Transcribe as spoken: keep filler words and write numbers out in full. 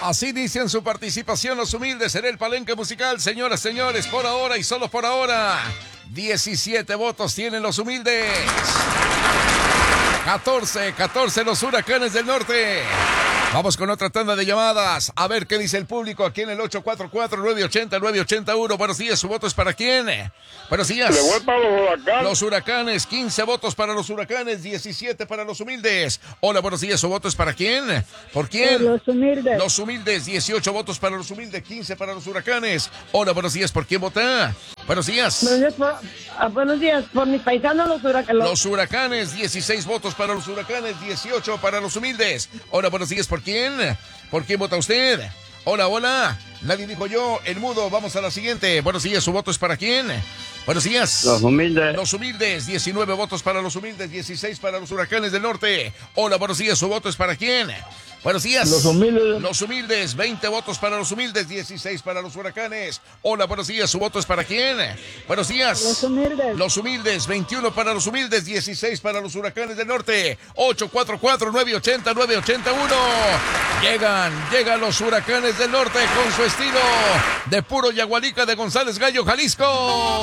Así inician su participación los humildes en el palenque musical. Señoras, señores, por ahora y solo por ahora, diecisiete votos tienen los humildes. catorce, catorce los huracanes del norte. Vamos con otra tanda de llamadas. A ver qué dice el público aquí en el ocho cuatro cuatro, nueve ocho cero, nueve ocho uno. Buenos días, ¿su voto es para quién? Buenos días. Le voy para los huracanes. Los huracanes, quince votos para los huracanes, diecisiete para los humildes. Hola, buenos días, ¿su voto es para quién? ¿Por quién? Los humildes. Los humildes, dieciocho votos para los humildes, quince para los huracanes. Hola, buenos días, ¿por quién vota? Buenos días. Buenos días, por, ah, buenos días, por mis paisanos los huracanes. Los huracanes, dieciséis votos para los huracanes, dieciocho para los humildes. Hola, buenos días, ¿por quién? ¿Por quién vota usted? Hola, hola. Nadie dijo yo, el mudo. Vamos a la siguiente. Buenos días, ¿su voto es para quién? Buenos días. Los humildes. Los humildes, diecinueve votos para los humildes, dieciséis para los huracanes del norte. Hola, buenos días, ¿su voto es para quién? Buenos días. Los humildes. Los humildes, veinte votos para los humildes, dieciséis para los huracanes. Hola, buenos días, ¿su voto es para quién? Buenos días. Los humildes. Los humildes, veintiuno para los humildes, dieciséis para los huracanes del norte. ocho cuatro cuatro, nueve ocho cero, nueve ocho uno. Llegan, llegan los huracanes del norte con su estilo de puro yagualica de González Gallo, Jalisco.